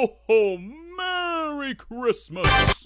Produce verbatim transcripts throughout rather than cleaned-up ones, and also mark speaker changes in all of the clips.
Speaker 1: ho, ho! Merry Christmas!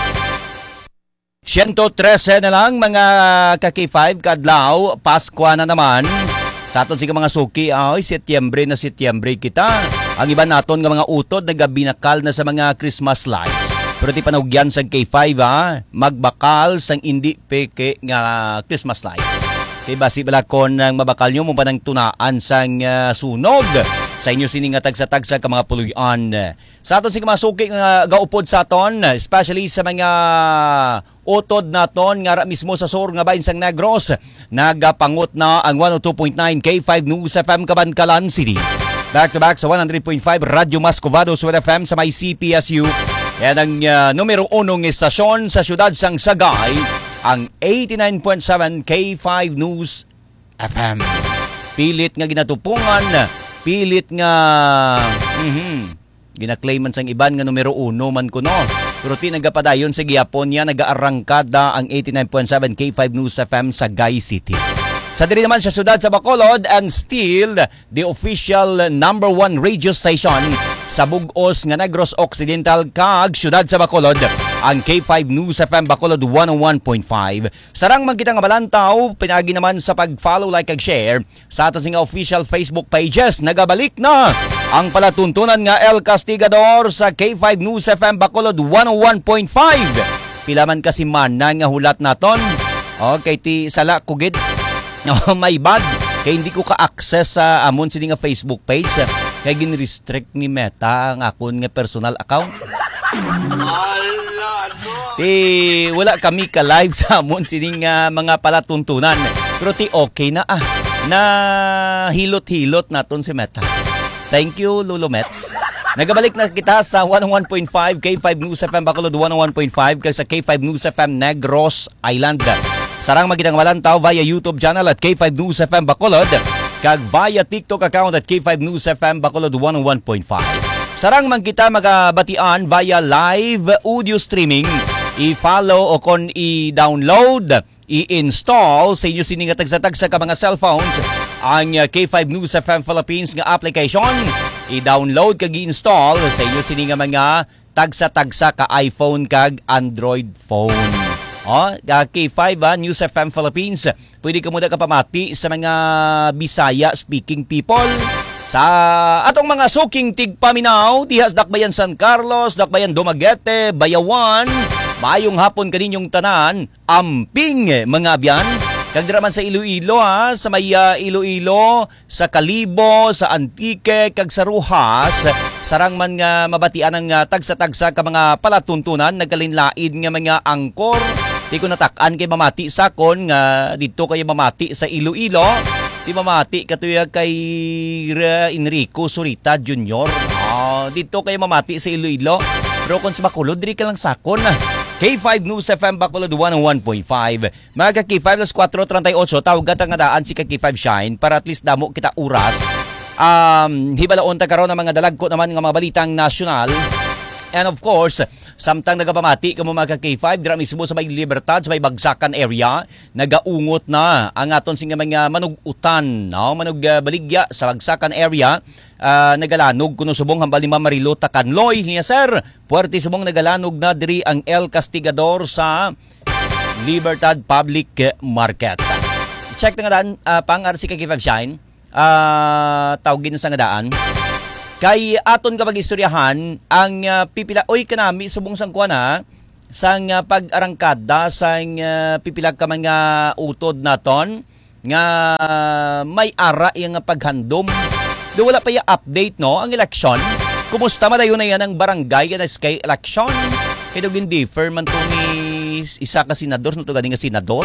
Speaker 2: one thirteen na lang mga ka-K five kadlaw, Pasko na naman. Sa aton sige mga suki, ay Setyembre na Setyembre kita. Ang iba naton nga mga utod nagabinakal na sa mga Christmas lights. Pero di panugyan sa K five ha, magbakal sang indi peke nga Christmas lights. Kay basi bala kon ang mabakal nyo mo pa ng tunaan sang uh, sunog sa inyo sining nga tagsa-tagsa ka mga puluyan. Sa aton sige mga suki nga gaupod sa aton, especially sa mga utod naton nga mismo sa sur nga bahin sang Negros, nagapangot na ang one oh two point nine K five News F M Cabancalan City. Back to back sa one hundred point five Radyo Mascovados with F M sa may C P S U. Yan ang uh, numero unong estasyon sa syudad sang Sagay, ang eighty-nine point seven K five News F M. Pilit nga ginatupungan, pilit nga mm-hmm, ginaklaiman sang iban nga numero uno man kuno. Pero ti nagapadayon sa gihapon niya nagaarangkada ang eighty-nine point seven K five News F M sa Sagay City. Sa diri naman sa syudad sa Bacolod, and still the official number one radio station sa bug-os nga Negros Occidental kag syudad sa Bacolod, ang K five News F M Bacolod one oh one point five. Sarang man kita nga balantaw, pinagi naman sa pag-follow, like, kag share sa ato nga official Facebook pages. Nagabalik na ang palatuntunan nga El Castigador sa K five News F M Bacolod one oh one point five. Pila man kasi man na nga hulat naton. Okay, ti sala kugid. Oh, my bad. Kaya hindi ko ka-access sa amon sini nga Facebook page. Kaya gin-restrict ni Meta ang akon nga personal account. Ti wala kami ka-live sa amon sini nga mga palatuntunan. Pero ti okay na ah. Na hilot-hilot naton si Meta. Thank you, Lolo Mets. Nagabalik na kita sa one oh one point five K five News F M Bacolod one oh one point five kag sa K five News F M Negros Island. Sarang magitang malantaw via YouTube channel at K five News F M Bacolod kag via TikTok account at K five News F M Bacolod one oh one point five. Sarang man kita magabatian via live audio streaming. I-follow o kon i-download, i-install sa inyo sining tagsa-tagsa ka mga cellphones ang K five News F M Philippines nga application. I-download kag i-install sa inyo sining mga tagsa-tagsa ka iPhone kag Android phone. Oh, K five ha, News F M Philippines. Pwede ka muna kapamati sa mga Bisaya speaking people. Sa atong mga suking tigpaminaw, dihas Dakbayan San Carlos, Dakbayan Dumaguete, Bayawan. Maayong hapon kaninyong tanan, amping mga abyan. Kag diraman sa Iloilo ha, sa may uh, Iloilo, sa Kalibo, sa Antique, kag sa Ruhas. Sarang man nga mabatian ang uh, tagsa-tagsa ka mga palatuntunan, nagkalinlaid nga mga angkor. Di ko natakan kay mamati sa kon nga dito kayo mamati sa Iloilo. Di mamati katuya kay Enrico Surita Junior Uh, dito kayo mamati sa Iloilo. Pero kung sa Bacolod, diri ka lang sakon. K five News F M Bacolod one oh one point five. Mga ka-K five, alas four thirty-eight, tawag ka nga daan si ka-K five Shine para at least damo kita oras. Um, hibalaon ta karon ng mga dalagko naman ng mga balitang nasyonal. And of course, samtang nagapamati ka mo mga ka-K five, dira mismo sa may Libertad, sa may Bagsakan area, nagaungot na ang aton sing mga manugutan, no? Manug uh, baligya sa Bagsakan area. Uh, nagalanog kuno subong hambal ni Mamarilo Takanloy niya sir. Puerte subong nagalanog na diri ang El Castigador sa Libertad Public Market. Check na nga daan, uh, pang R C ka-K five Shine. Uh, tawagin sa nga daan. Kay aton kapag istoryahan ang uh, pipila oy kanami subong sang kuan ha sang uh, pag-arangkada sang uh, pipila ka mga utod naton nga uh, may ara yung paghandom. Do wala pa yung update no ang election. Kumusta madayon na yan ang barangay na skay election? Kaya dogin differ man to ni isa ka senador no to ganing nga senador.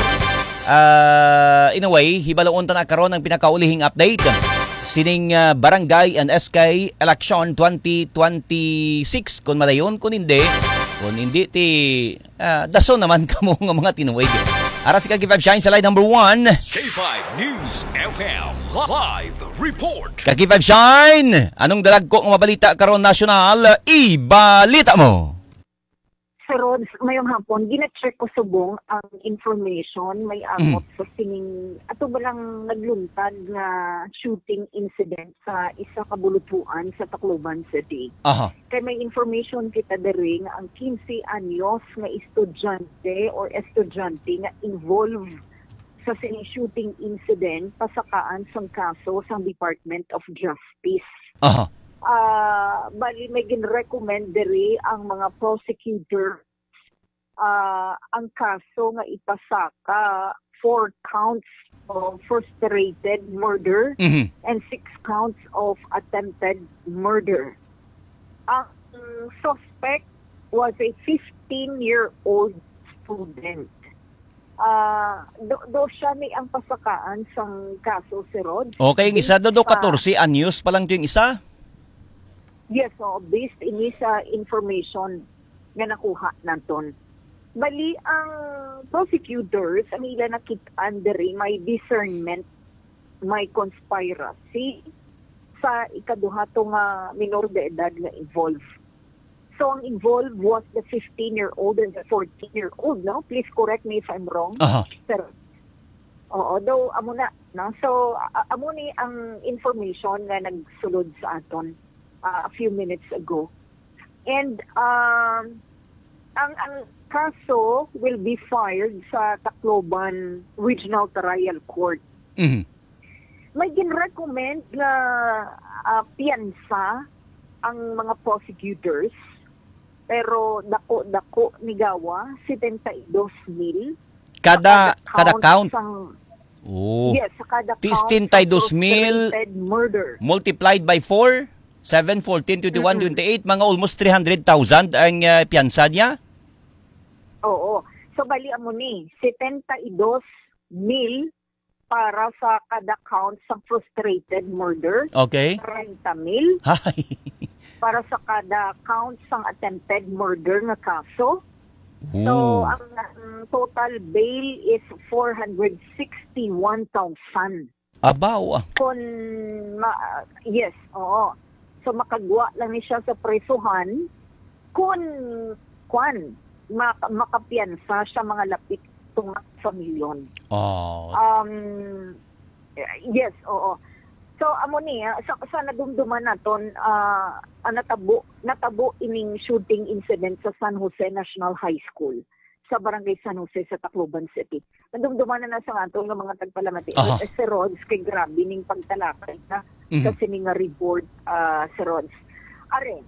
Speaker 2: Uh, in a way, hibalaon ta na karon ang pinakaulihing update. Sining uh, barangay and S K election twenty twenty-six kung madayon, kung hindi kung hindi ti uh, daso naman kamo nga mga tinuig. Ara si ka-K five Shine sa line number one.
Speaker 1: K five News F M Live Report.
Speaker 2: ka-K five Shine, anong dalag ko nga mabalita karon nasyonal? Ibalita mo.
Speaker 3: Sir Rods, mayong hapon, gina-check ko subong ang information, may amot mm. sa sining, ato ba lang nagluntad na shooting incident sa isa kabulutuan sa Tacloban City.
Speaker 2: Aha.
Speaker 3: Kaya may information kita diri nga ang fifteen anyos nga estudyante or estudyante nga involved sa sining shooting incident pasakaan sang kaso sang Department of Justice.
Speaker 2: Aha.
Speaker 3: Uh, bali may gin-recommend diri ang mga prosecutor uh, ang kaso nga ipasaka four counts of frustrated murder
Speaker 2: mm-hmm.
Speaker 3: and six counts of attempted murder. Ang suspect was a fifteen-year-old student. Uh, do, do siya ni ang pasakaan sang kaso, si Rod.
Speaker 2: Okay, ang isa do do fourteen anyos pa lang yung isa?
Speaker 3: Yes, so based in sa information nga nakuha naton. Bali, ang prosecutors, ang ila nakitaan diri, may discernment, may conspiracy sa ikaduha to nga minor de edad nga involved. So, ang involved was the fifteen-year-old and the fourteen-year-old, no? Please correct me if I'm wrong.
Speaker 2: Uh-huh.
Speaker 3: Pero, oo, though, amo na, no? So, uh, amo ni ang information nga nagsulod sa aton Uh, a few minutes ago. And um, ang, ang kaso will be filed sa Tacloban Regional Trial Court.
Speaker 2: Mm-hmm.
Speaker 3: May gin-recommend na uh, piyansa ang mga prosecutors, pero dako-dako ni gawa, seventy-two mil.
Speaker 2: Kada, kada count?
Speaker 3: Sang,
Speaker 2: oh.
Speaker 3: Yes, sa kada count.
Speaker 2: seventy-two mil
Speaker 3: murder.
Speaker 2: Multiplied by four? seven, fourteen, twenty-one, mm-hmm. twenty-eight, mga almost three hundred thousand ang uh, piyansa niya?
Speaker 3: Oo. So, bali mo ni, seventy-two mil para sa kada count sa frustrated murder.
Speaker 2: Okay.
Speaker 3: thirty mil.
Speaker 2: Hi.
Speaker 3: Para sa kada count sa attempted murder nga kaso.
Speaker 2: Ooh.
Speaker 3: So, ang, ang total bail is four hundred sixty-one thousand.
Speaker 2: Abaw.
Speaker 3: Kung, ma, yes, oo. So makagwa lang ni siya sa presuhan kung kwan mak makapiyansa siya mga lapit tunga sa milyon.
Speaker 2: Oh.
Speaker 3: Um yes, oo. So amo ni sa, sa nadumduman naton uh, natabo natabo ining shooting incident sa San Jose National High School sa Barangay San Jose sa Tacloban City. Nadumduman na na sa aton nga mga tagpalamati. Uh-huh. Eh, si Rods kay grabe ning pagtalakay na mm-hmm. sa sininga report uh, si Rods. Are,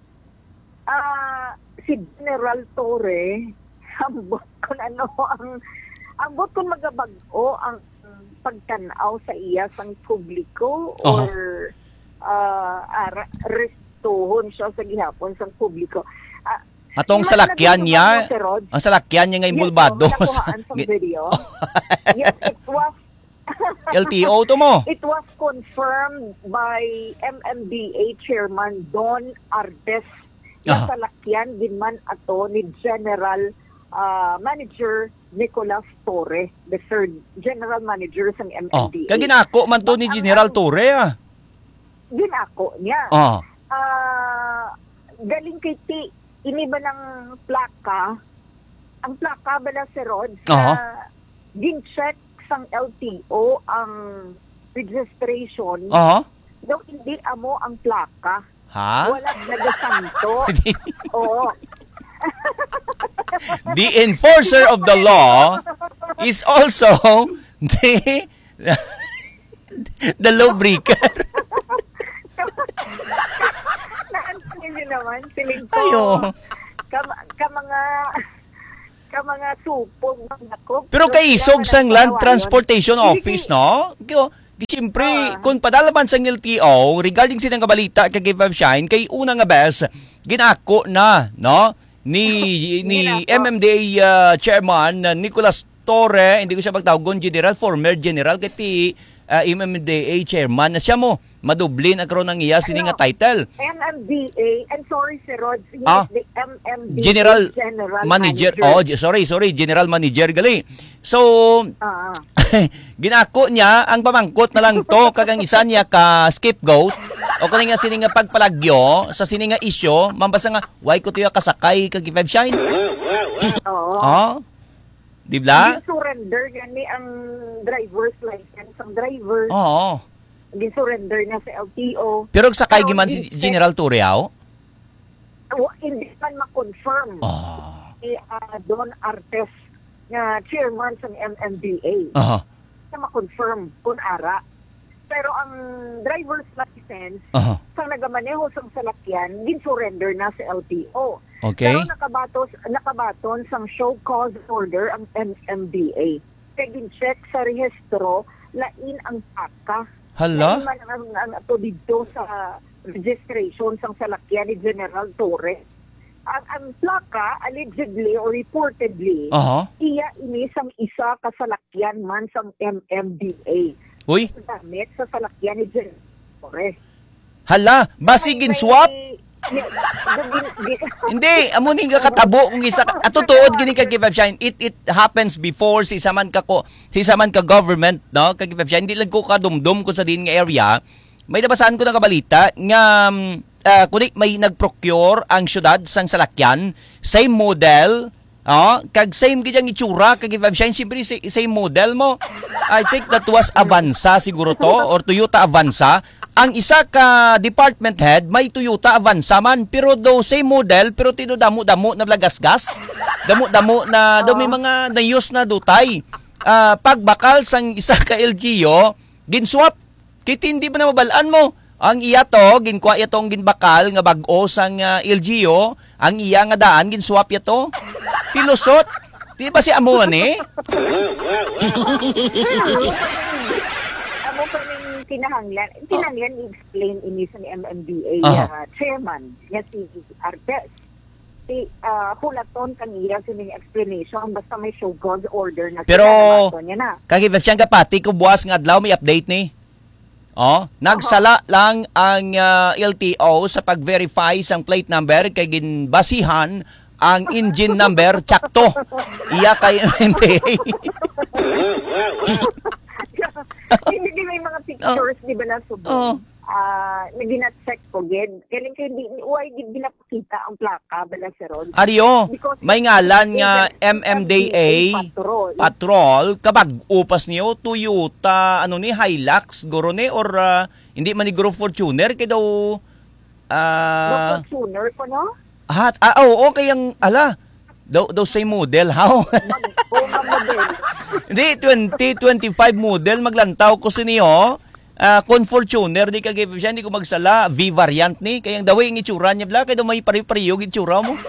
Speaker 3: uh, si General Torre, ambot kung ano ang ambot kung magabag-o ang pagtanaw sa iya sang publiko uh-huh. or uh, restuhon siya sa gihapon sang publiko. Uh,
Speaker 2: Atong salakyan niya, ang salakyan niya nga imbulbado.
Speaker 3: Yes, so, sa video. Yes, it was
Speaker 2: L T O to mo.
Speaker 3: It was confirmed by M M D A Chairman Don Artes na uh-huh. salakyan din man ato ni General uh, Manager Nicolas Torre, the third General Manager sa M M D A.
Speaker 2: Oh, kaya ginako man to ni General Torre ah.
Speaker 3: Ginako niya.
Speaker 2: Uh.
Speaker 3: Uh, galing kay T. Ini ba ng plaka? Ang plaka ba na si Rods?
Speaker 2: Uh-huh.
Speaker 3: Uh, gin-check sang L T O ang registration.
Speaker 2: Uh-huh.
Speaker 3: Daw hindi amo ang plaka.
Speaker 2: Ha?
Speaker 3: Wala nagasanto. Oo.
Speaker 2: The enforcer of the law is also the the lawbreaker.
Speaker 3: Hindi naman, siling ko.
Speaker 2: Ayo.
Speaker 3: Ka, ka mga ka mga supog mga ko.
Speaker 2: Pero kay isog sang Land Transportation Office, no? Kyo, di siyempre, uh, kung padalaban sang L T O regarding sinang kabalita kay Give Up Shine, kay una nga bes, ginako na, no? Ni ni M M D A uh, Chairman uh, Nicolas Torre, hindi ko siya magtawgon General, former General kay uh, M M D A Chairman na siya mo madublin ang karon ng iya sini nga title.
Speaker 3: M M D A, and sorry si Rod, he
Speaker 2: ah,
Speaker 3: is the M M D A
Speaker 2: General,
Speaker 3: General
Speaker 2: Manager.
Speaker 3: Manager.
Speaker 2: Oh, sorry, sorry, General Manager gali. So,
Speaker 3: uh,
Speaker 2: ginako niya ang pamangkot na lang to kagang isa niya ka scapegoat o kani nga sini nga pagpalagyo sa sini nga issue, mambasa nga why ko tiyo kasakay kag Give Shine.
Speaker 3: Oo.
Speaker 2: Oh? Di ba?
Speaker 3: Gin-surrender gani ang driver's license ang driver.
Speaker 2: Oo.
Speaker 3: Gin-surrender na sa L T O.
Speaker 2: Pero sakay
Speaker 3: Pero
Speaker 2: giman si
Speaker 3: gin-check-
Speaker 2: General Torreao?
Speaker 3: Wa- Hindi man ma-confirm.
Speaker 2: Oh.
Speaker 3: Si ah, Don Artes nga chairman sa M M D A.
Speaker 2: Aha.
Speaker 3: Na ma-confirm kung ara. Pero ang driver's license
Speaker 2: Aha.
Speaker 3: sa nagamaneho sa salakyan, gin-surrender na sa L T O.
Speaker 2: Okay.
Speaker 3: Pero nakabatos, nakabaton sang show cause order ang M M D A. Kaya gin-check sa rehistro, lain ang paka.
Speaker 2: Hala?
Speaker 3: Lain man ang, ang ato dito sa registration sang salakyan ni General Torres. Ang, ang plaka, allegedly or reportedly,
Speaker 2: Aha.
Speaker 3: iya ini sang isa kasalakyan man sang M M D A.
Speaker 2: Uy,
Speaker 3: Damit sa salakyan ni General Torres.
Speaker 2: hala, basigin
Speaker 3: May-
Speaker 2: swap?
Speaker 3: may- Yeah, gin- gin-
Speaker 2: Hindi, amo ni nga katabo kung isa at tutuod gini kay Shine. It it happens before si isa man ka ko, si isa man ka government, no? Kay Shine, hindi lang ko kadumdum ko sa din nga area. May nabasaan ko na kabalita nga um, uh, kundi may nagprocure ang syudad sang salakyan, same model, oh, kag same gid itsura kag Shine, siyempre sa- same model mo. I think that was Avanza siguro to or Toyota Avanza. Ang isa ka department head may Toyota Avanza man, pero daw same model pero tinudamo-damo na blagasgas. Damo-damo na daw may mga nayos na dutay. Ah, pagbakal sang isa ka L G U, ginswap. Kit hindi ba na mabalaan mo? Ang iya to, ginkuha itong ginbakal nga bag-o sang uh, L G U, ang iya nga daan ginswap ito. Tilusot. Di ba si Amuan eh?
Speaker 3: Amo pa rin kinahanglan. Kinahanglan i-explain ini sa M M D A
Speaker 2: Aha.
Speaker 3: uh, chairman, nga si Artes. Si uh, hulaton kaniya sa mga explanation basta may show cause order na
Speaker 2: Pero,
Speaker 3: sila, niya na.
Speaker 2: kagibab siyang kapati ko buwas nga adlaw may update ni. Oh, nagsala lang ang uh, L T O sa pag-verify sang plate number kay ginbasihan ang engine number tsakto. Iya kay M M D A.
Speaker 3: Hindi may mga pictures, di ba na subong?
Speaker 2: Oh.
Speaker 3: Ah, uh, ginat-check ko, gid. Kailan kayo, di, uway, gid ginapakita ang plaka, bala si Ron.
Speaker 2: Ariyo,
Speaker 3: Because
Speaker 2: may ngalan nga
Speaker 3: it's
Speaker 2: M M D A
Speaker 3: patrol.
Speaker 2: patrol kabag upas niyo Toyota ano ni Hilux guro ni or uh, hindi man ni guro Fortuner kay daw ah
Speaker 3: No Fortuner ko, no?
Speaker 2: hat ah, oo okay ang ala daw daw same model how
Speaker 3: Mag-o nga model.
Speaker 2: hindi twenty twenty-five model maglantaw ko sa niyo ah kon Fortuner di kagib siya hindi ko magsala V variant ni kayang daw yung itsura niya bla kay daw may pari-pariyo itsura mo.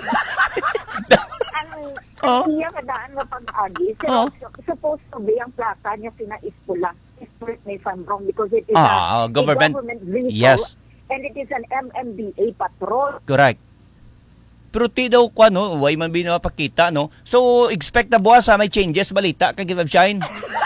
Speaker 3: Ang
Speaker 2: Oh.
Speaker 3: iya kadaan nga pag-agi,
Speaker 2: Oh.
Speaker 3: so, supposed to be ang plaka niya sina-ispula. Correct me if I'm wrong because it is
Speaker 2: Ah,
Speaker 3: a,
Speaker 2: government-
Speaker 3: a government vehicle
Speaker 2: yes.
Speaker 3: and it is an M M D A patrol.
Speaker 2: Correct. Pero ti daw ko no, way man binapakita no. So expect na buwas sa may changes balita kay Give Shine.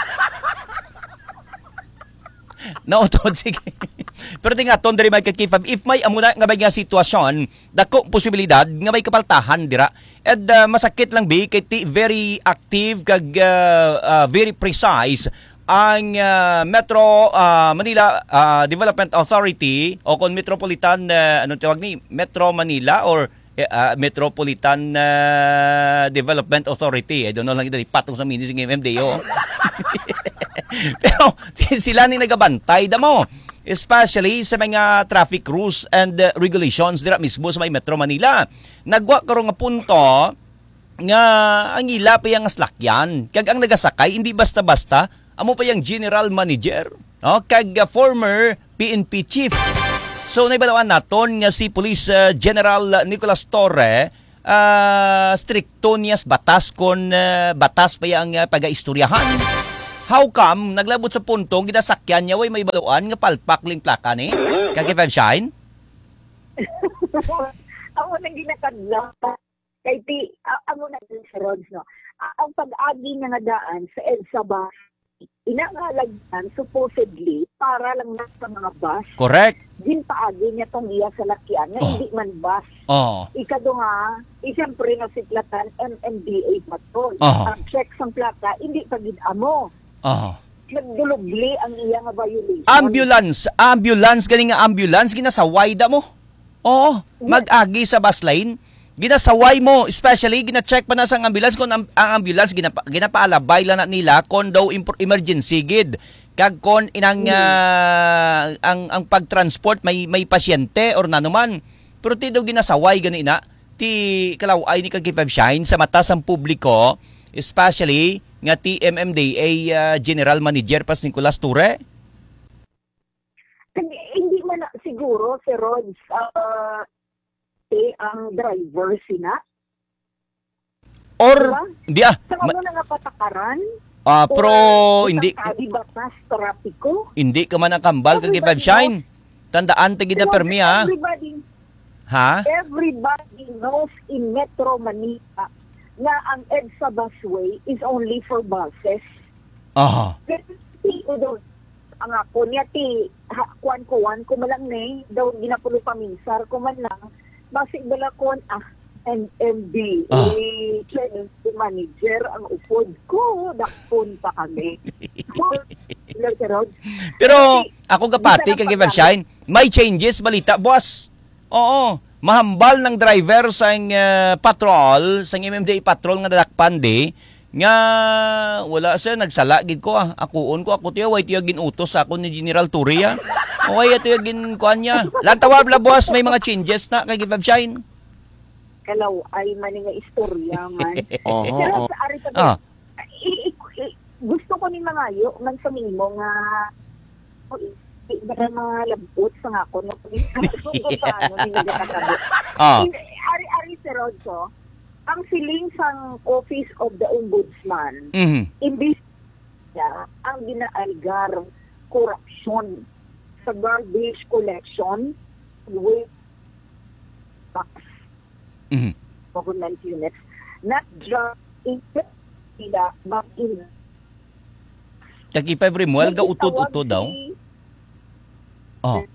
Speaker 2: Nautod sige. Pero tinga ton diri may kakifab if may amuna nga may nga sitwasyon, dako posibilidad nga may kapaltahan dira. And uh, masakit lang bi kay ti very active kag uh, uh, very precise ang uh, Metro uh, Manila uh, Development Authority o kon Metropolitan uh, anong tawag ni Metro Manila or uh, Metropolitan uh, Development Authority. I don't know lang ito patong sa minis ng M M D O. Pero sila ni nagabantay damo. Especially sa mga traffic rules and uh, regulations dira mismo sa may Metro Manila. Nagwa karon nga punto nga ang ila pa yang slakyan. Kag ang nagasakay hindi basta-basta, amo pa yang general manager, no? Kag uh, former P N P chief. So naibalawan naton nga si Police uh, General Nicolas Torre uh, stricto niyas batas kon uh, batas pa yang uh, pagaistoryahan. How come naglabot sa punto ginasakyan niya way may baluan nga palpak ling plaka ni? Kag F M Shine?
Speaker 3: Ako nang ginakadla kay ti uh, amo na din si Rods, no. Uh, ang pag-agi nga daan sa EDSA ba inangalagyan supposedly para lang na sa mga bus.
Speaker 2: Correct.
Speaker 3: Din paagi niya tong iya sa lakyan nga
Speaker 2: Oh.
Speaker 3: hindi man bus.
Speaker 2: Oh.
Speaker 3: Ikado nga, isempre na siklatan M M D A patrol.
Speaker 2: Oh.
Speaker 3: Ang check sa plaka, hindi pagid amo.
Speaker 2: Oh.
Speaker 3: Nagdulugli ang iya nga violation.
Speaker 2: Ambulance, ambulance gani nga ambulance ginasaway da mo. Oo, mag-agi sa bus lane. ginasaway mo, especially gina-check pa na sa ambulance kung ang, ang ambulance ginapa, ginapaalabay lang na nila kung daw impor- emergency gid kag kon inang uh, ang ang pagtransport may may pasyente or nanuman. Pero ti daw ginasaway ganina ti kalaway ni kag Shine sa mata sang publiko, especially nga ti M M D A uh, General Manager Pas Nicolas Ture.
Speaker 3: Hindi, hindi man na, siguro si Rods uh, eh, ang driver sina.
Speaker 2: Or
Speaker 3: Diba?
Speaker 2: di ah
Speaker 3: Sa
Speaker 2: ma-
Speaker 3: ano na nga patakaran?
Speaker 2: ah, pro
Speaker 3: Or
Speaker 2: hindi
Speaker 3: isang batas trapiko?
Speaker 2: hindi ka man ang kambal kag
Speaker 3: Everybody
Speaker 2: Shine. Tandaan ti gid na permi ha.
Speaker 3: Everybody,
Speaker 2: Ha?
Speaker 3: everybody knows in Metro Manila na ang EDSA busway is only for buses.
Speaker 2: Aha.
Speaker 3: Pero ti udo ang ako niya ti ha, kuan ko wan ko malang ne daw ginapulo paminsar ko man lang basi bala kon ah N M D
Speaker 2: Ah.
Speaker 3: eh channel manager ang upod ko dakpon pa kami. Pero
Speaker 2: Pero ako gapati kag Shine, may changes balita boss. Oo, mahambal ng driver sang uh, patrol, sang M M D A patrol nga nadakpan di nga wala siya nagsala gid ko ah. Akuon ko ako tiyo way tiyo ginutos sa ako ni General Turia. Okay tiyo gin kuan niya. Lang tawag la boss may mga changes na kay Shine.
Speaker 3: kalaw ay man nga istorya man.
Speaker 2: Oo.
Speaker 3: Pero sa ari sa
Speaker 2: Ah.
Speaker 3: i- i- i- gusto ko ni mangayo man sa mimo nga o, i- i- baka mga labot sa nga ako no kung paano ni nagkakabo.
Speaker 2: Ah.
Speaker 3: Ari-ari si Rodso, ang siling sang Office of the Ombudsman,
Speaker 2: Mhm.
Speaker 3: imbis niya ang ginaalgar corruption sa garbage collection with tax
Speaker 2: Mhm.
Speaker 3: government units, not just in nila, but in
Speaker 2: Kag February mo ga utod-utod daw. Oh.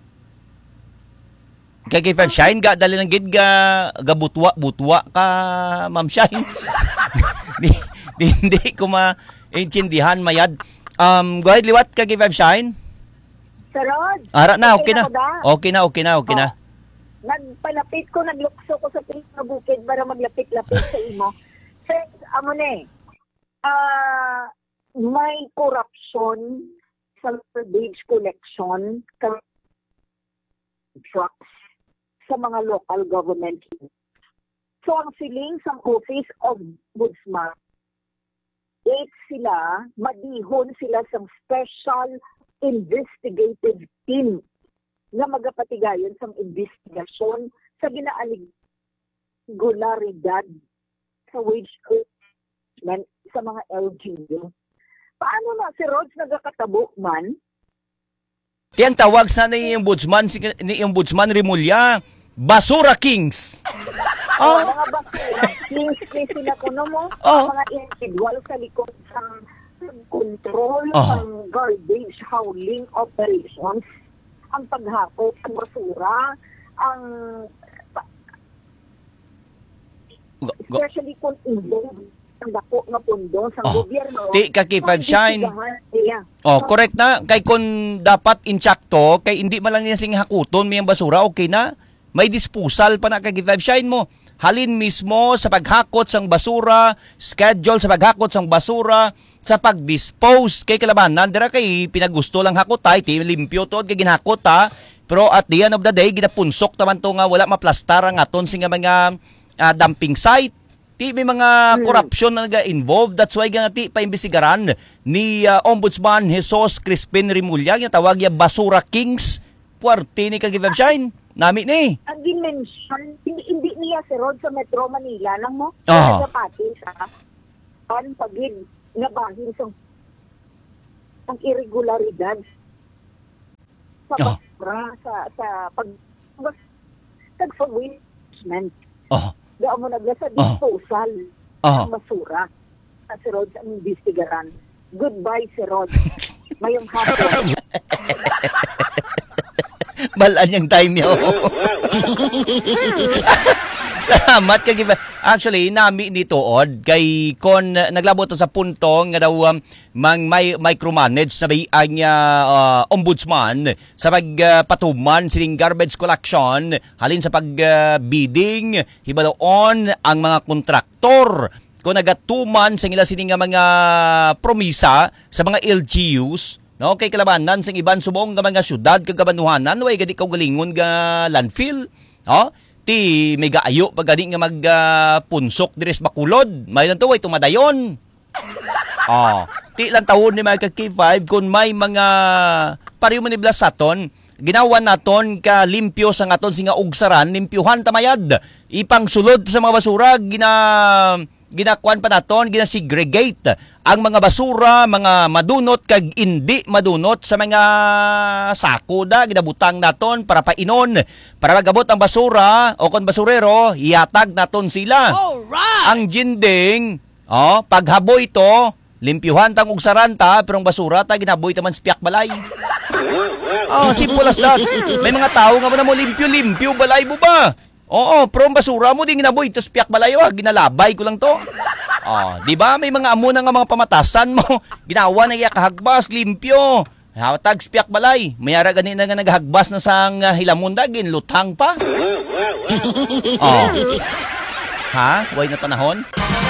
Speaker 2: Kay kay Shine ga dali lang gid ga gabutwa butwa ka Ma'am Shine. di, di, hindi ko maintindihan mayad. Um go ahead liwat kay Shine.
Speaker 3: Sir Rod,
Speaker 2: Ara na okay na.
Speaker 3: ako ba?
Speaker 2: Okay na okay na okay na.
Speaker 3: Nagpalapit ko, naglukso ko sa piling na bukid para maglapit-lapit sa imo. Sir, amo ne, ah, may corruption sa garbage collection trucks sa mga local government. So, ang siling sa Office of Ombudsman, eight sila, madihon sila sa special investigative team nga magapatigayon sa investigasyon sa ginaalig regularidad sa wage management sa mga L G U. Paano na si Rods nagakatabo man?
Speaker 2: Tiyang tawag sa ni ombudsman si ni ombudsman Rimulya, Basura Kings.
Speaker 3: Oh.
Speaker 2: Oh.
Speaker 3: Mga basura, kings ni sila kuno mo,
Speaker 2: Oh.
Speaker 3: mga individual sa likod sa control
Speaker 2: Oh.
Speaker 3: ng garbage hauling operations, ang paghakot ng basura, ang
Speaker 2: Go, go.
Speaker 3: especially kung involved ang dako nga pondo sa
Speaker 2: Oh.
Speaker 3: gobyerno.
Speaker 2: Ti kay Shine.
Speaker 3: Yeah.
Speaker 2: Oh, correct na. Kay kung dapat inchakto, kay hindi man lang niya sing hakuton may basura, okay na. May disposal pa na kay Shine mo. Halin mismo sa paghakot sang basura, schedule sa paghakot sang basura, sa pag-dispose kay kalabanan dira kay pinagusto lang hakot tay ti limpyo to kay ginhakot ta, pero at the end of the day ginapunsok taman to nga wala maplastar ang aton sing mga uh, dumping site. Ti may mga corruption na naga-involved. That's why nga ti paimbestigaran ni uh, Ombudsman Jesus Crispin Rimulya nga tawag ya Basura Kings. Puwerte ni kag Shine. Nami ni.
Speaker 3: Ang dimension, hindi, hindi niya si Rod sa Metro Manila lang mo.
Speaker 2: Ah.
Speaker 3: Kaya pati sa ang pagid nga bahin sa ang irregularidad sa
Speaker 2: Ah.
Speaker 3: basura, sa, sa pag tag-management.
Speaker 2: Oh.
Speaker 3: Gao mo nagla sa disposal
Speaker 2: Ah.
Speaker 3: ng basura. Sa si Rod ang investigaran. Goodbye si Rod. Mayong hapon.
Speaker 2: Balaan yung time niyo. Salamat kay actually nami ni tuod kay kon uh, naglabot to sa punto nga daw um, mang may micromanage sa bay ang uh, ombudsman sa pagpatuman uh, sining garbage collection halin sa pag uh, bidding hibaloon ang mga kontraktor kung nagatuman sa ila sining mga promisa sa mga L G Us. No, kay kalabanan sing iban subong nga mga syudad kag kabanuhanan way gadi kaw galingon nga landfill. Oh, ti may gaayo pag gani nga magpunsok uh, dires Bacolod. May lang to way tumadayon. Oh, ti lang tawon ni mga K five kung may mga pariyo maniblas saton, ginawa naton ka limpyo sa ngaton singa ugsaran, limpyuhan tamayad. Ipang sulod sa mga basura gina ginakuan pa naton, ginasegregate ang mga basura, mga madunot kag hindi madunot sa mga sako da ginabutang naton para painon, para magabot ang basura o kon basurero, ihatag naton sila. Alright. Ang jinding, oh, paghaboy to, limpyuhan tang ugsaran ta, pero ang basura ta ginaboy ta man sa piyak balay. Oh, simple as that. May mga tao nga mo limpyo-limpyo balay mo ba? Oo, pero ang basura mo di ginaboy, ito piyak balayo, ah, ginalabay ko lang to. Oh, di ba may mga amo na nga mga pamatasan mo, ginawa na iya kahagbas, limpyo. Hawatag piyak balay, mayara ganin na nga naghagbas na sang uh, hilamunda, ginlutang pa. Oh. Ha? Way na panahon?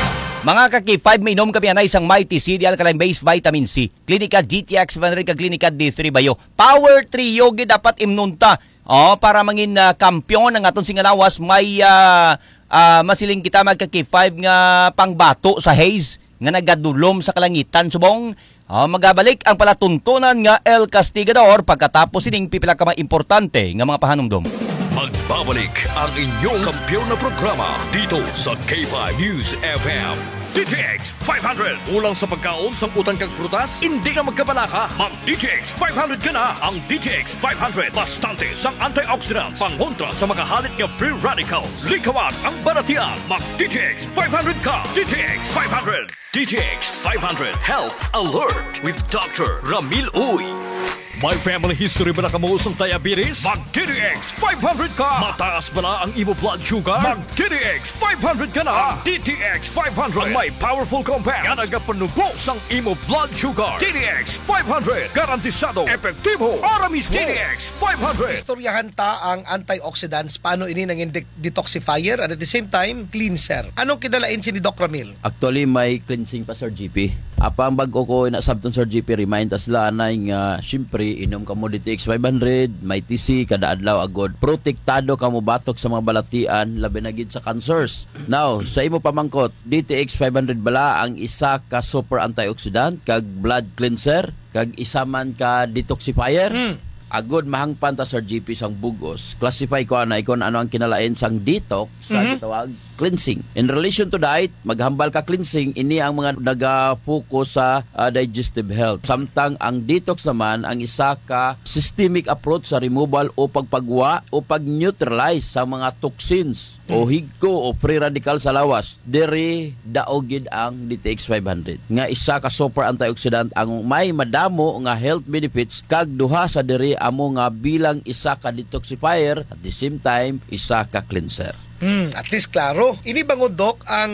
Speaker 2: Mga kaki, five may inom kami na isang Mighty C, di alkaline-based vitamin C. Klinika G T X one hundred ka Klinika D three Bayo. Power three yogi dapat imnunta. Oh, para mangin uh, kampyon ng aton singalawas may uh, uh, masiling kita magka-K five nga pangbato sa haze nga nagadulom sa kalangitan subong. Oh, magabalik ang palatuntunan nga El Castigador pagkatapos sining pipila ka mga importante nga mga pahanumdom.
Speaker 1: Magbabalik ang inyong kampyon na programa dito sa K five News F M. D T X five hundred. Ulang sa pagkaon, samputan kag prutas, hindi na magkabalaka. Mag D T X five hundred ka na. Ang D T X five hundred, bastante sang antioxidants, pangontra sa makahalit nga free radicals. Likawan ang baratian. Mag D T X five hundred ka. D T X five hundred. D T X five hundred Health Alert with Doctor Ramil Uy. May family history ba na kamuusong diabetes? Mag-D T X five hundred ka! Mataas ba na ang imo blood sugar? Mag-D T X five hundred ka na! Ang D T X five hundred ang may powerful compounds nga nagapanubos ang imo blood sugar. D T X five hundred, garantisado, epektibo, aramis D T X five hundred.
Speaker 4: Istoryahan ta ang antioxidants, paano ini nang detoxifier at at the same time, cleanser. Anong kidalain si ni Doc Ramil?
Speaker 5: Actually, may cleansing pa, Sir G P. Apang bago ko na sabton, Sir G P, remind us la na nga, syempre, inom ka mo D T X five hundred, may T C, kada adlaw agod. Protektado ka mo batok sa mga balatian, labi na gid sa cancers. Now, sa imo pamangkot, D T X five hundred bala ang isa ka super antioxidant, kag blood cleanser, kag isa man ka detoxifier. Hmm. Agod mahangpan ta, Sir G P, sang bugos. Classify ko anay kung ano ang kinalain sang detox sa mm-hmm. gitawag cleansing. In relation to diet, maghambal ka cleansing, ini ang mga naga-focus sa uh, digestive health. Samtang ang detox naman, ang isa ka systemic approach sa removal o pagpagwa o pag-neutralize sa mga toxins mm-hmm. o higko o free radical sa lawas. Diri daogid ang D T X five hundred. Nga isa ka super antioxidant ang may madamo nga health benefits kag duha sa diri amo nga bilang isa ka detoxifier at the same time isa ka cleanser.
Speaker 4: Hmm, at least klaro. Ini bangod Doc ang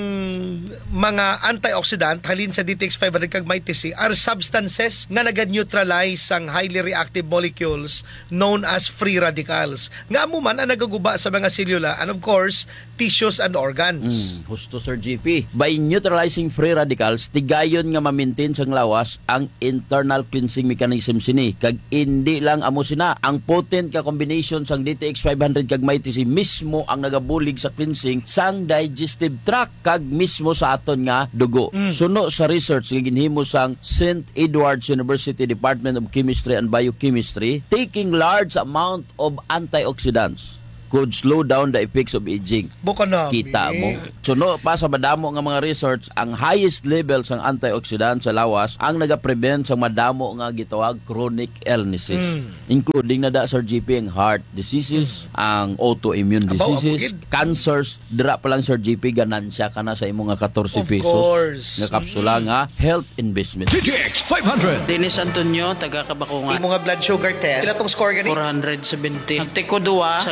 Speaker 4: mga antioxidant halin sa D T X five hundred kag may T C are substances nga naga-neutralize ang highly reactive molecules known as free radicals. Nga mo man ang nagaguba sa mga selula and of course tissues and organs.
Speaker 5: Hmm, husto, Sir G P. By neutralizing free radicals, tigayon nga ma-maintain sang lawas ang internal cleansing mechanism sini. Kag hindi lang amo sina ang potent ka combination sang D T X five hundred kag may T C mismo ang nagabulig sa cleansing sang digestive tract kag mismo sa aton nga dugo. Mm. Suno sa research nga ginhimo sang Saint Edward's University Department of Chemistry and Biochemistry, taking large amount of antioxidants could slow down the effects of aging.
Speaker 4: Buka na.
Speaker 5: Kita mo. Suno pa sa madamo nga mga research, ang highest levels ng antioxidant sa lawas ang naga-prevent sa madamo nga gitawag chronic illnesses. Mm. Including na da, Sir G P, ang heart diseases, mm. ang autoimmune diseases, Abaw, cancers. Dira pa lang, Sir G P, ganansya ka na sa imong nga fourteen pesos.
Speaker 4: Course.
Speaker 5: Nga kapsula mm. nga health investment.
Speaker 1: D T X five hundred.
Speaker 6: Dennis Antonio, taga Kabakungan.
Speaker 4: Imo nga blood sugar test. Kila tong score gani?
Speaker 6: four hundred seventy. Nagtiko duwa sa gabi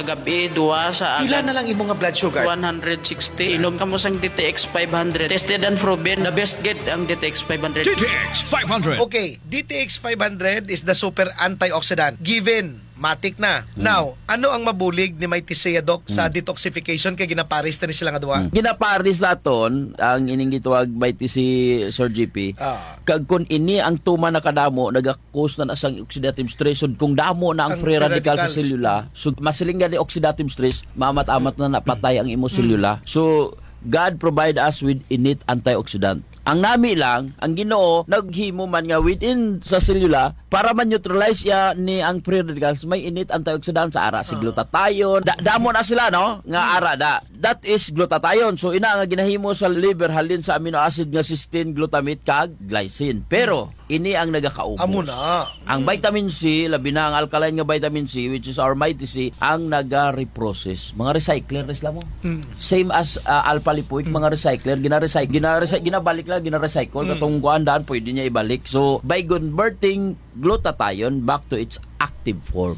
Speaker 6: dua sa
Speaker 4: Pila
Speaker 6: agad.
Speaker 4: na lang imo nga blood sugar?
Speaker 6: one sixty. Inom ka mo sang D T X five hundred. Tested and proven. The best get ang D T X five hundred.
Speaker 1: D T X five hundred.
Speaker 4: Okay, D T X five hundred is the super antioxidant. Given, matik na.
Speaker 5: Hmm.
Speaker 4: Now, ano ang mabulig ni Mighty Sea, Doc, sa detoxification kay ginaparis na ni sila nga duwa?
Speaker 5: Ginaparis naton ang ining gituwag by T C Sir G P.
Speaker 4: Ah.
Speaker 5: Kag kun ini ang tuma na kadamo nagakos na asang oxidative stress so kung damo na ang,
Speaker 4: Ang
Speaker 5: free
Speaker 4: free
Speaker 5: radical sa
Speaker 4: radicals.
Speaker 5: selula so masilingan ni oxidative stress mamat-amat na napatay ang imo selula. So God provide us with innate antioxidant. Ang nami lang, ang Ginoo naghimo man nga within sa selula para man neutralize ya ni ang free radicals may innate antioxidant sa ara si glutathione. Da, damo na sila no nga ara da. That is glutathione. So ina nga ginahimo sa liver halin sa amino acid nga cysteine, glutamate kag glycine. Pero ini ang nagakaubos.
Speaker 4: Amo na.
Speaker 5: Ang vitamin C, labi na ang alkaline nga vitamin C which is our Mighty C, ang naga-reprocess. Mga recycler res mo. Same as uh, alpha lipoic, mga recycler, gina-recycle, gina-recycle, ginabalik lang, gina-recycle, katong kuandaan, pwede niya ibalik. So, by converting glutathione back to its active form.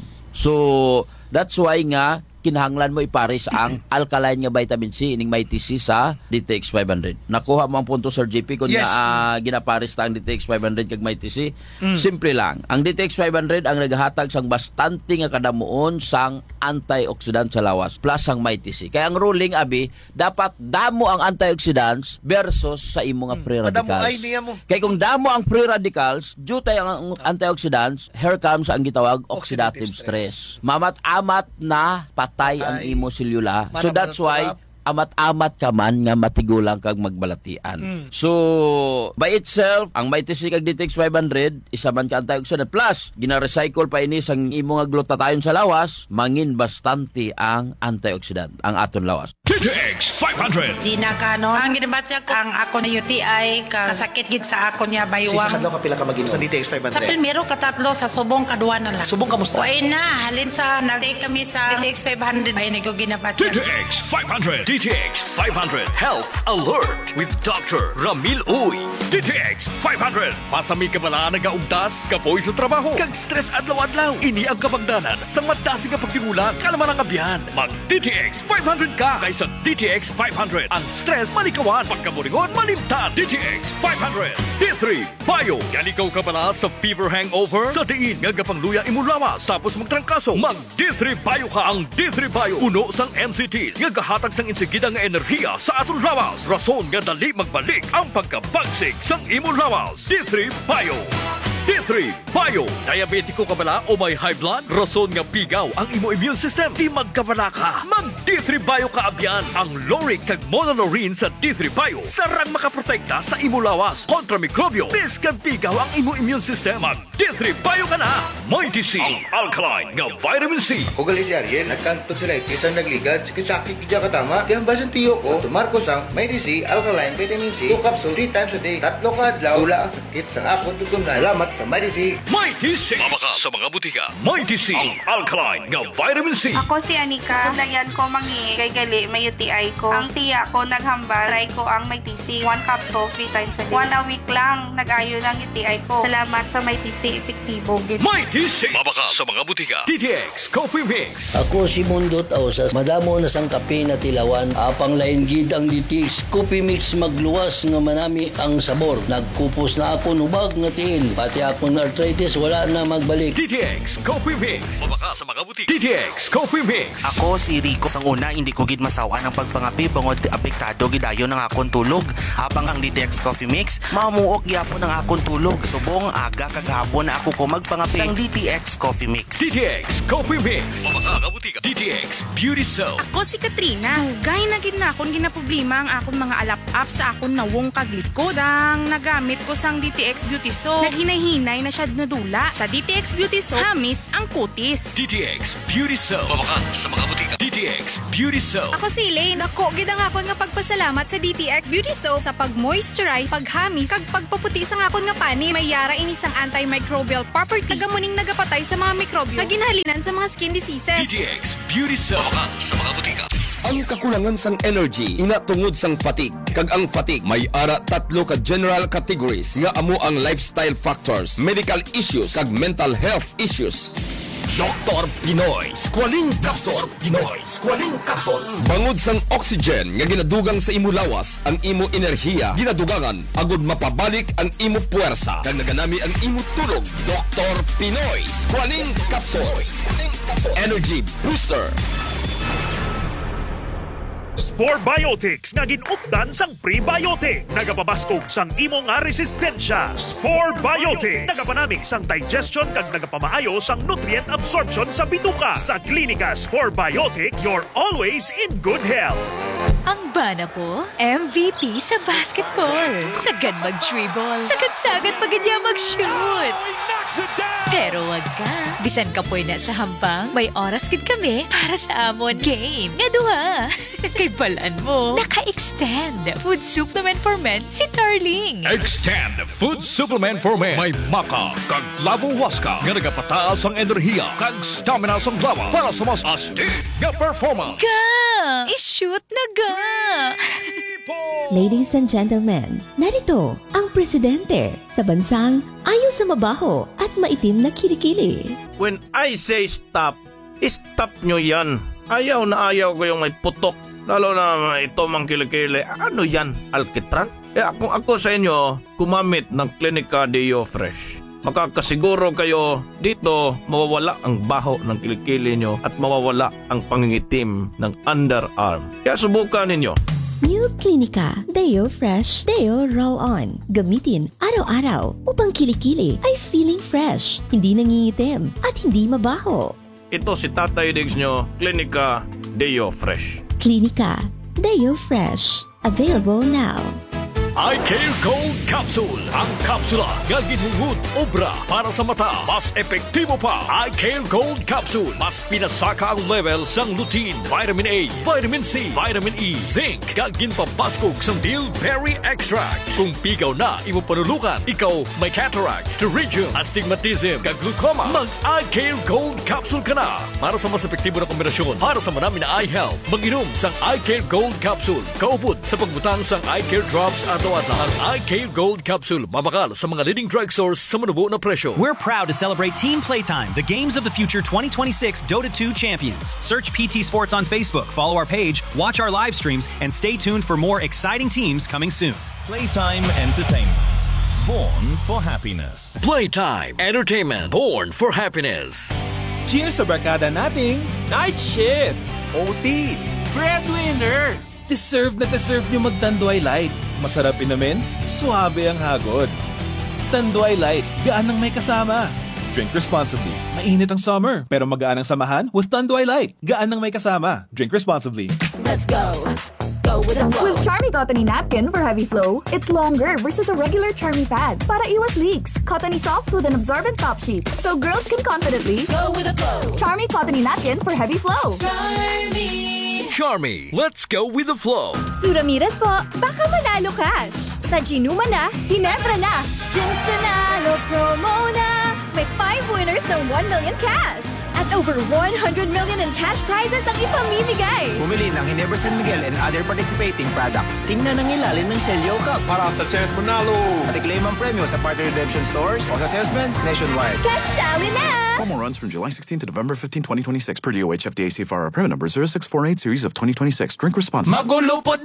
Speaker 5: So, that's why nga, kinahanglan mo ipares ang alkaline nga vitamin C ining Mighty C sa D T X five hundred. Nakuha mo ang punto Sir G P kung
Speaker 4: Yes.
Speaker 5: na uh, ginapares ta ang D T X five hundred kag Mighty C. Simple lang. Ang D T X five hundred ang nagahatag sang bastante nga kadamuon sang antioxidant sa lawas plus ang Mighty C. Kaya ang ruling abi dapat damo ang antioxidants versus sa imo nga free
Speaker 4: Madamo
Speaker 5: radicals.
Speaker 4: ay niya mo.
Speaker 5: Kaya kung damo ang free radicals, due tayo ang antioxidants, here comes ang gitawag oxidative,
Speaker 4: Oxidative
Speaker 5: stress. Mamat-amat na patay ang
Speaker 4: Ay.
Speaker 5: imo selula. So
Speaker 4: Manang
Speaker 5: that's why
Speaker 4: manatulap.
Speaker 5: amat-amat ka man nga matigulang kag magbalatian. So, by itself, ang Mighty C kag D T X five hundred, isa man ka antioxidant. Plus, gina-recycle pa ini sang imo nga glutathione sa lawas, mangin bastante ang antioxidant, ang aton lawas.
Speaker 1: D T X five hundred.
Speaker 7: Gina Cano. Ang ginabatya ko, ang ako na U T I, ka, kasakit gid sa ako niya baywang.
Speaker 4: ka pila ka mag-inom sa D T X five
Speaker 7: Sa primero, katatlo, sa subong, kaduwa na lang.
Speaker 4: Subong kamusta?
Speaker 7: Uy na, halin sa, nag-take kami sa D T X five hundred. Ay, nag
Speaker 1: D
Speaker 7: ginabatya.
Speaker 1: T X five hundred. D T X five hundred Health Alert with Doctor Ramil Uy. D T X five hundred. Pasami ka bala nagaugdas, kapoy sa trabaho, kag stress adlaw-adlaw. Ini ang kabagdanan sa madasi nga pagtingulang kalaman ang abyan. Mag D T X five hundred ka kaysa D T X five hundred. Ang stress malikawan, pagkaburingon malimtan. D T X five hundred. D three Bio. Yan ikaw ka bala sa fever hangover, sa diin nga gapangluya imulawas, tapos magtrangkaso. Mag D three Bio ka. Ang D three Bio puno sang M C Ts nga gahatag sang insigida nga enerhiya sa aton lawas. Rason nga dali magbalik ang pagkabagsik sang imong lawas. D three Bio. D three Bio. Diabetiko ka bala o may high blood? Rason nga pigaw ang imo immune system. Di magkabala ka. Mag D three Bio ka abyan. Ang Loric kag Monolaurin sa D three Bio sarang makaprotekta sa imo lawas kontra mikrobyo. Bis kag pigaw ang imo immune system. Mag D three Bio ka na. Mighty C. Ang alkaline nga vitamin C.
Speaker 8: O gali si Ariel, nagkanto sila ikisan nagligad, sakit kidya katama, kaya basan tiyo ko, tumarko sang may D C, alkaline, vitamin C, two capsule, three times a day, tatlo ka adlaw, wala ang sakit sang akon tutum na alamat sa may D C.
Speaker 1: Mighty C. Mabaka sa mga butika. Mighty C. Ang alkaline nga vitamin C.
Speaker 9: Ako si Anika. Layan ko mangi kay gali may U T I ko. Ang tiya ko naghambal. Try ko ang may T C. One capsule, three times a day. One a week lang. Nag-ayo ng U T I ko. Salamat sa may T C. Epektibo.
Speaker 1: Mighty C. Mabaka sa mga butika. D T X Coffee Mix.
Speaker 10: Ako si Mundo Tausas, madamo na sang kape na tilawan, apang lain gid ang D T X Coffee Mix magluwas nga manami ang sabor. Nagkupos na ako nubag nga tiil, pati akong arthritis wala na magbalik.
Speaker 1: D T X Coffee Mix. Mabaka sa mga butika. D T X Coffee Mix.
Speaker 11: Ako si Rico sang una hindi ko gid masawa ng pagpangapi bangod apektado gidayo ng akong tulog. Habang ang D T X Coffee Mix mamuok gyapon ang akong tulog. Subong aga kag hapon na ako ko magpangapi sang D T X Coffee Mix.
Speaker 1: D T X Coffee Mix. Mabaka sa butika. D T X Beauty Soap.
Speaker 9: Ako si Katrina. Hugay na gid na akong ginaproblema ang akong mga alap-up sa akong nawong kaglikod. Sang nagamit ko sang D T X Beauty Soap, naghinay-hinay na siya nadula. Sa D T X Beauty Soap, hamis ang kutis.
Speaker 1: D T X Beauty Soap. Mabaka sa mga butika. D T X Beauty Soap.
Speaker 12: Ako si Elaine. Dako gid ang akon nga pagpasalamat sa D T X Beauty Soap sa pag-moisturize, paghamis, kag pagpaputi sang akon nga pani. May yara ini sang antimicrobial property. Tagamuning nagapatay sa mga mikrobyo nga ginhalinan sa mga skin diseases.
Speaker 1: D T X Beauty Soap. Mabaka sa mga butika.
Speaker 13: Ang kakulangan sang energy ina tungod sang fatigue. Kag ang fatigue may ara tatlo ka general categories nga amo ang lifestyle factors, medical issues kag mental health issues. Doktor Pinoy Squalene Capsule. Pinoy Squalene Capsule. Bangod sang oxygen nga ginadugang sa imo lawas, ang imo enerhiya ginadugangan agud mapabalik ang imo puwersa. Kag naganami ang imo tulog. Doktor Pinoy Squalene Capsule. Energy Booster.
Speaker 14: Spore Biotics nga ginupdan sang prebiotic. Nagapabaskog sang imo nga resistensya. Spore Biotics nagapanami sang digestion kag nagapamaayo sang nutrient absorption sa bituka. Sa klinika Spore Biotics, you're always in good health.
Speaker 15: Ang bana ko, M V P sa basketball. Sagad mag-dribble. Sagad-sagad pag niya mag-shoot. Pero wag ka. Bisan ka po'y na sa hampang, may oras gid kami para sa amon game. Nga duha. Kay balaan mo, naka-extend food supplement for men si Darling.
Speaker 1: Extend food supplement for men. May maka kag lavo waska nga nagapataas ang enerhiya kag stamina sa lawas para sa mas astig nga performance.
Speaker 15: Ga! I-shoot na ga!
Speaker 16: Ladies and gentlemen, narito ang presidente sa bansang ayaw sa mabaho at maitim na kilikili.
Speaker 17: When I say stop, stop nyo yan. Ayaw na ayaw ko yung may putok. Lalo na ito mang kilikili. Ano yan? Alkitran? Eh kung ako sa inyo, gumamit ng Clinica Deo Fresh. Makakasiguro kayo dito mawawala ang baho ng kilikili nyo at mawawala ang pangingitim ng underarm. Kaya subukan ninyo.
Speaker 16: New Clinica Deo Fresh Deo Roll-On. Gamitin araw-araw upang kilikili ay feeling fresh, hindi nangingitim at hindi mabaho.
Speaker 17: Ito si Tatay Diggs nyo, Clinica Deo Fresh.
Speaker 16: Clinica Deo Fresh. Available now.
Speaker 1: I-Care Gold Capsule. Ang kapsula nga ginhungod obra para sa mata. Mas epektibo pa. I-Care Gold Capsule. Mas pinasaka ang level sang lutein, vitamin A, vitamin C, vitamin E, zinc. Kag ginpabaskog sang bilberry extract. Kung pigaw na imo panulukan, ikaw may cataract, pterygium, astigmatism, kag glaucoma, mag-I-Care Gold Capsule ka na. Para sa mas epektibo na kombinasyon para sa marami na eye health, mag-inom sang I-Care Gold Capsule. Kaupod sa pagbutang sang I-Care Drops at at ang I-Care Gold Capsule mabakal sa mga leading drugstores sa manubo na presyo.
Speaker 18: We're proud to celebrate Team Playtime, the Games of the Future twenty twenty-six Dota two champions. Search P T Sports on Facebook, follow our page, watch our live streams, and stay tuned for more exciting teams coming soon.
Speaker 19: Playtime Entertainment. Born for happiness.
Speaker 1: Playtime Entertainment. Born for happiness.
Speaker 20: Cheers sa barkada nating Night Shift, O T, Breadwinner. Deserve na deserve nyo mag-Tanduay Light. Masarap inumin, suabe ang hagod. Tanduay Light, gaan ng may kasama. Drink responsibly. Mainit ang summer, pero magaan ang samahan with Tanduay Light. Gaan ng may kasama. Drink responsibly.
Speaker 21: Let's go. Go with the flow.
Speaker 22: With Charmy Cottony Napkin for heavy flow, it's longer versus a regular Charmy pad para iwas leaks. Cottony soft with an absorbent top sheet, so girls can confidently
Speaker 21: go with the flow.
Speaker 22: Charmy Cottony Napkin for heavy flow.
Speaker 21: Charmy.
Speaker 1: Charmy, let's go with the flow.
Speaker 23: Suramiras po, baka manalo cash. Sa Ginuma na, Ginebra na, Gins Nanalo promo na. May five winners ng one million cash. At over one hundred million in cash prizes ang ipamimigay.
Speaker 24: Bumili ng Ginebra San Miguel and other participating products. Tingnan ang ilalim ng Celio Cup para sa Senate Manalo. At i-claim ang premyo sa partner redemption stores o sa salesman nationwide.
Speaker 23: Cashali na!
Speaker 25: Promo runs from July sixteenth to November fifteenth, twenty twenty-six per D O H F D A C F R A permit number zero six four eight series of twenty twenty-six. Drink responsibly.
Speaker 26: Magulupot